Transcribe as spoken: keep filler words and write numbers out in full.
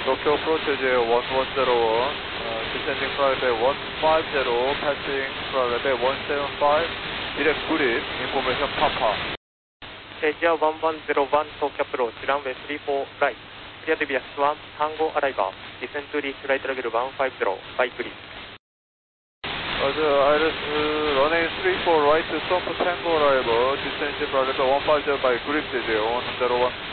Tokyo approach J one one zero one, uh, descending flight one five zero, passing flight one seven five, direct grid, information Papa. Asia one one zero one, Tokyo approach, runway three four right, clear deviation one, Tango arrival, descend to reach right level one five zero, by grid. Roger, Iris, uh, runway three four right, stop Tango arrival, descend flight one five zero by grid J one zero one.